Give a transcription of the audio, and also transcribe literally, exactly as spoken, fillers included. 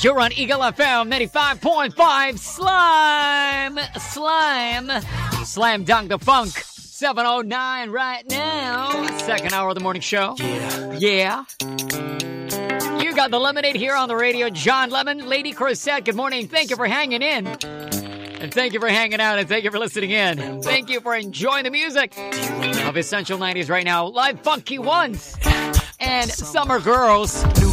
You're on Eagle F M ninety-five point five. Slime, slime, slam dunk the funk. seven oh nine right now. Second hour of the morning show. Yeah. Yeah. You got the Lemonade here on the radio. John Lemon, Lady Crosette, good morning. Thank you for hanging in. And thank you for hanging out. And thank you for listening in. Thank you for enjoying the music of Essential nineties right now. Live Funky Ones and Summer Girls.